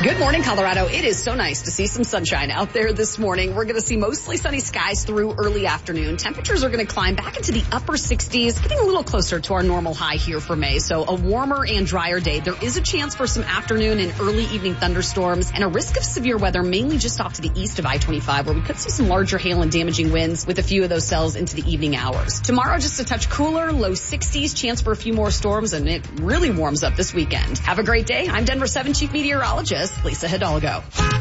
Good morning, Colorado. It is so nice to see some sunshine out there this morning. We're going to see mostly sunny skies through early afternoon. Temperatures are going to climb back into the upper 60s, getting a little closer to our normal high here for May. So a warmer and drier day. There is a chance for some afternoon and early evening thunderstorms and a risk of severe weather, mainly just off to the east of I-25, where we could see some larger hail and damaging winds with a few of those cells into the evening hours. Tomorrow, just a touch cooler, low 60s, chance for a few more storms, and it really warms up this weekend. Have a great day. I'm Denver 7 Chief Meteorologist Lisa Hidalgo.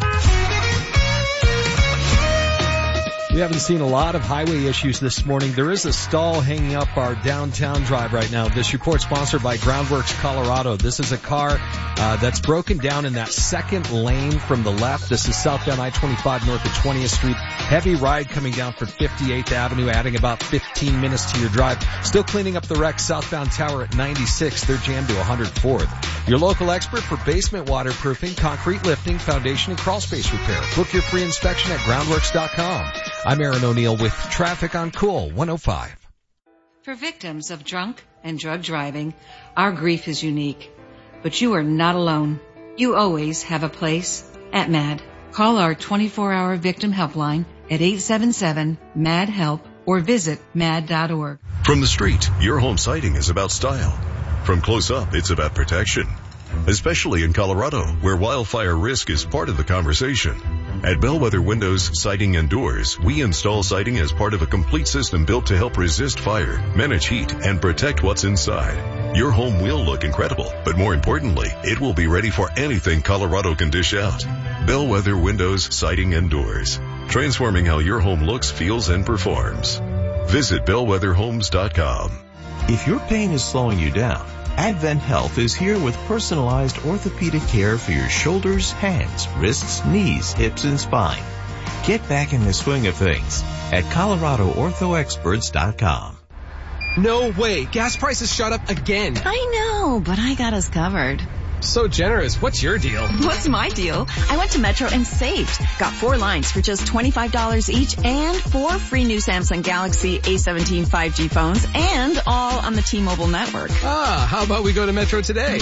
We haven't seen a lot of highway issues this morning. There is a stall hanging up our downtown drive right now. This report sponsored by Groundworks Colorado. This is a car that's broken down in that second lane from the left. This is southbound I-25 north of 20th Street. Heavy ride coming down from 58th Avenue, adding about 15 minutes to your drive. Still cleaning up the wreck southbound Tower at 96. They're jammed to 104th. Your local expert for basement waterproofing, concrete lifting, foundation, and crawl space repair. Book your free inspection at groundworks.com. I'm Aaron O'Neill with traffic on Cool 105. For victims of drunk and drug driving, our grief is unique. But you are not alone. You always have a place at MAD. Call our 24-hour victim helpline at 877-MAD-HELP or visit mad.org. From the street, your home siding is about style. From close up, it's about protection. Especially in Colorado, where wildfire risk is part of the conversation. At Bellwether Windows, Siding and Doors, we install siding as part of a complete system built to help resist fire, manage heat, and protect what's inside. Your home will look incredible, but more importantly, it will be ready for anything Colorado can dish out. Bellwether Windows, Siding and Doors. Transforming how your home looks, feels, and performs. Visit bellwetherhomes.com. If your pain is slowing you down, Advent Health is here with personalized orthopedic care for your shoulders, hands, wrists, knees, hips, and spine. Get back in the swing of things at ColoradoOrthoExperts.com. No way! Gas prices shot up again! I know, but I got us covered. So generous. What's your deal? What's my deal? I went to Metro and saved. Got 4 lines for just $25 each and 4 free new Samsung Galaxy A17 5G phones and all on the T-Mobile network. How about we go to Metro today?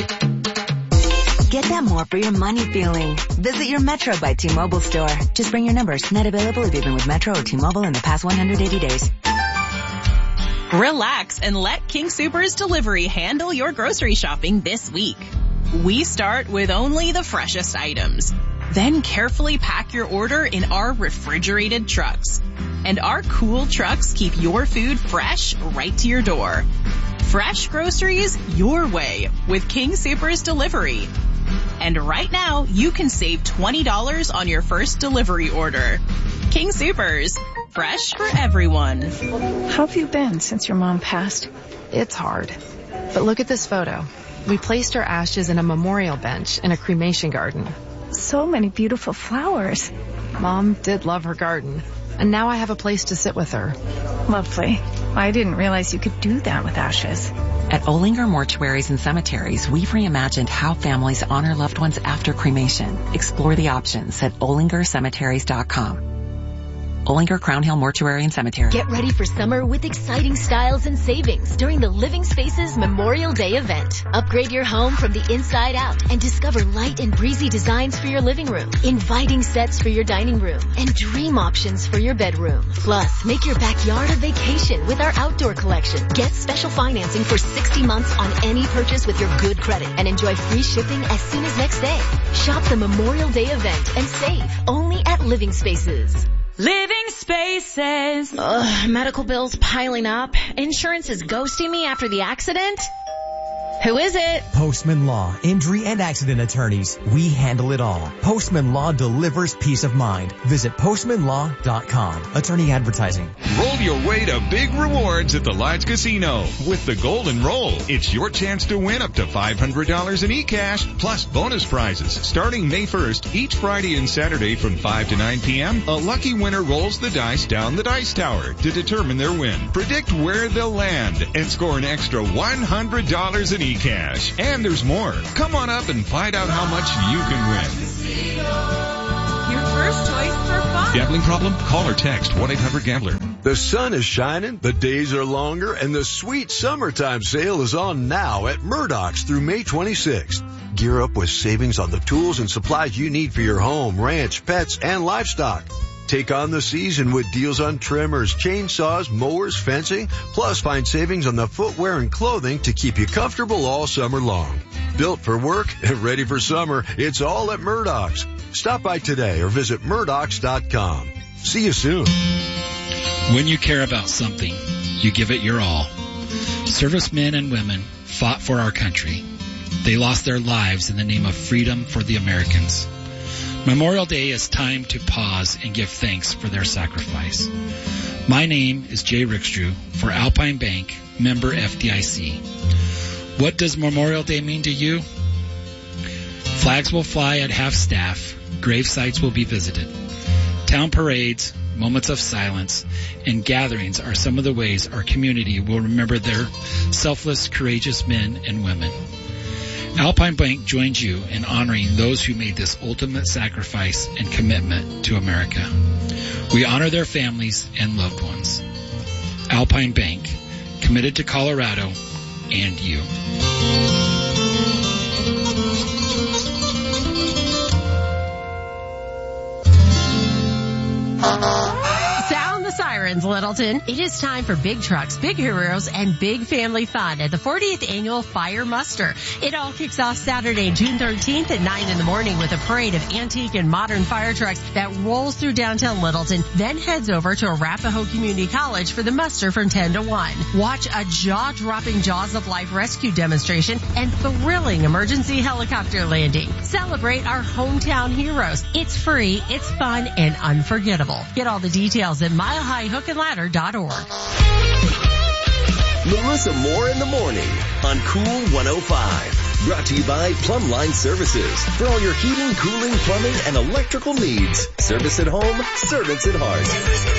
Get that more for your money feeling. Visit your Metro by T-Mobile store. Just bring your numbers. Net available if you've been with Metro or T-Mobile in the past 180 days. Relax and let King Soopers Delivery handle your grocery shopping this week. We start with only the freshest items. Then carefully pack your order in our refrigerated trucks. And our cool trucks keep your food fresh right to your door. Fresh groceries your way with King Soopers Delivery. And right now, you can save $20 on your first delivery order. King Soopers. Fresh for everyone. How have you been since your mom passed? It's hard. But look at this photo. We placed her ashes in a memorial bench in a cremation garden. So many beautiful flowers. Mom did love her garden. And now I have a place to sit with her. Lovely. I didn't realize you could do that with ashes. At Olinger Mortuaries and Cemeteries, we've reimagined how families honor loved ones after cremation. Explore the options at OlingerCemeteries.com. Olinger Crown Hill Mortuary and Cemetery. Get ready for summer with exciting styles and savings during the Living Spaces Memorial Day event. Upgrade your home from the inside out and discover light and breezy designs for your living room, inviting sets for your dining room, and dream options for your bedroom. Plus, make your backyard a vacation with our outdoor collection. Get special financing for 60 months on any purchase with your good credit and enjoy free shipping as soon as next day. Shop the Memorial Day event and save only at Living Spaces. Living Spaces. Medical bills piling up. Insurance is ghosting me after the accident. Who is it? Postman Law, injury and accident attorneys. We handle it all. Postman Law delivers peace of mind. Visit postmanlaw.com. Attorney advertising. Roll your way to big rewards at the Lodge Casino. With the Golden Roll, it's your chance to win up to $500 in e-cash plus bonus prizes. Starting May 1st, each Friday and Saturday from 5 to 9 p.m., a lucky winner rolls the dice down the dice tower to determine their win. Predict where they'll land and score an extra $100 in e-cash. And there's more. Come on up and find out how much you can win. Your first choice for fun. Gambling problem? Call or text 1-800-GAMBLER. The sun is shining, the days are longer, and the sweet summertime sale is on now at Murdoch's through May 26th. Gear up with savings on the tools and supplies you need for your home, ranch, pets, and livestock. Take on the season with deals on trimmers, chainsaws, mowers, fencing, plus find savings on the footwear and clothing to keep you comfortable all summer long. Built for work and ready for summer, it's all at Murdoch's. Stop by today or visit Murdochs.com. See you soon. When you care about something, you give it your all. Servicemen and women fought for our country. They lost their lives in the name of freedom for the Americans. Memorial Day is time to pause and give thanks for their sacrifice. My name is Jay Rickstrew for Alpine Bank, member FDIC. What does Memorial Day mean to you? Flags will fly at half staff. Grave sites will be visited. Town parades, moments of silence, and gatherings are some of the ways our community will remember their selfless, courageous men and women. Alpine Bank joins you in honoring those who made this ultimate sacrifice and commitment to America. We honor their families and loved ones. Alpine Bank, committed to Colorado and you. Sound the sirens, Littleton. It is time for big trucks, big heroes, and big family fun at the 40th Annual Fire Muster. It all kicks off Saturday, June 13th at 9 in the morning with a parade of antique and modern fire trucks that rolls through downtown Littleton, then heads over to Arapahoe Community College for the muster from 10 to 1. Watch a jaw-dropping Jaws of Life rescue demonstration and thrilling emergency helicopter landing. Celebrate our hometown heroes. It's free, it's fun, and unforgettable. Get all the details at milehighhookandladder.org. Melissa Moore in the morning on Cool 105. Brought to you by Plumbline Services. For all your heating, cooling, plumbing, and electrical needs. Service at home, service at heart.